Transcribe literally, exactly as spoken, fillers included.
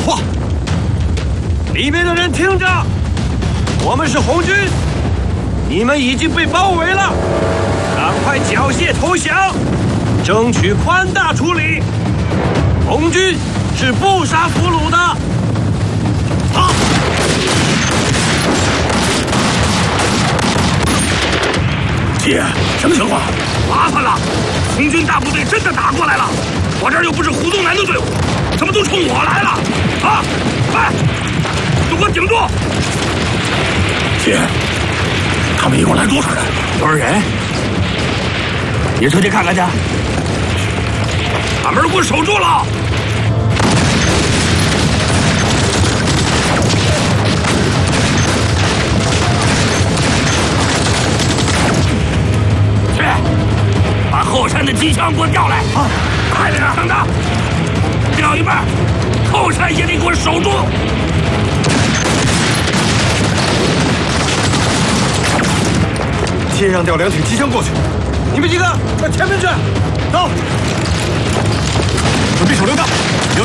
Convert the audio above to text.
话！里面的人听着，我们是红军，你们已经被包围了，赶快缴械投降，争取宽大处理。红军是不杀俘虏的。啊！ 姐，什么情况？ 麻烦了，红军大部队真的打过来了，我这儿又不是胡宗南的队伍，怎么都冲我来了？啊！快，都给我顶住！ 姐，他们一共来多少人？ 多少人？你出去看看去。把门给我守住了！去，把后山的机枪给我调来！啊，快点啊，等着！调一半，后山也得给我守住！ 先让调两挺机枪过去，你们几个到前面去，走！ 准备手榴弹。